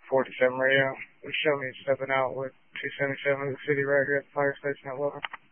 47 radio. Show me stepping out with 277 of the city right here at the fire station at 11.